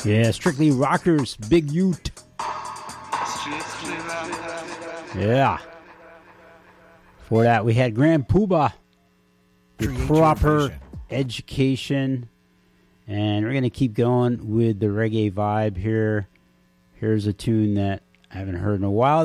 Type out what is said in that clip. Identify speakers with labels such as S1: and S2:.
S1: Yeah, Strictly Rockers, Big Ute. Yeah. Before that, we had Grand Poobah, The Proper Education. And we're going to keep going with the reggae vibe here. Here's a tune that I haven't heard in a while.